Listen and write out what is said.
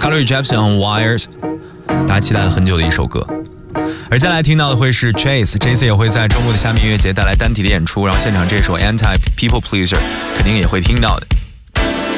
Carly Rae Jepsen on Wires， 大家期待了很久的一首歌。而接下来听到的会是 Chase， 这次也会在周末的虾米音乐节带来单体的演出，然后现场这首 Anti People Pleaser 肯定也会听到的。